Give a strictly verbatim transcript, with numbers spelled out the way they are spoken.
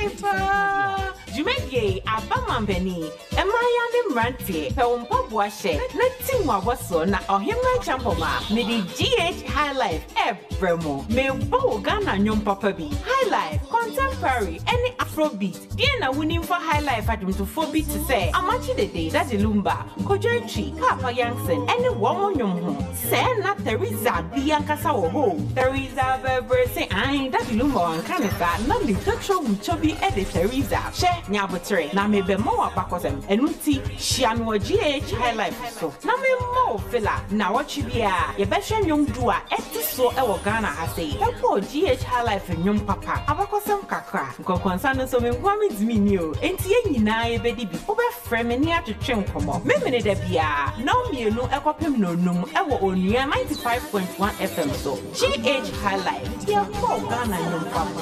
pa. Jumedie Abamambeni, Emaya de Mranti, Peumpa Boishe, Letting Wawaso, na Ohimra Champoma, Midi G H High Life, Ebremo, Me Bo Ghana Nyum Papa B, High Life, Contemporary, any Afrobeat, Diana winning for High Life at him to four beat to say, Amachi de Day, Daddy Lumba, Kojochi, Papa Youngson, any woman yum, say not Teresa, Bianca Sawo, Teresa Beber say, I Daddy Lumba and Canada, not the talk show with Chubby Edit Teresa, She Nyabotre, na me be more bakosem, and Uti, Shianwa G H High Life so. Na me more fella, na what you be a, ye beshan young dua, eti so ewo Ghana has say, Epo G H High Life and young papa, Abakosem kakra, go concern so me wami zimi yo, enti ye nina ye bedi bi, obe frame ni atu chen komo, me mene de bia, no me no ekopem no num, ewo onia ninety-five point one F M so, G H High Life, ye po Ghana young papa.